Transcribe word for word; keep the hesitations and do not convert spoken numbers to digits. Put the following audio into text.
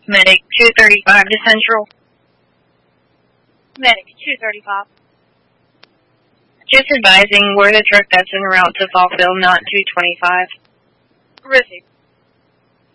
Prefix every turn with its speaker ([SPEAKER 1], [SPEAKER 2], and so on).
[SPEAKER 1] Medic two thirty-five to Central.
[SPEAKER 2] Medic two thirty-five.
[SPEAKER 1] Just advising, we're the truck that's en route to Fallville, not two twenty-five.
[SPEAKER 2] Received.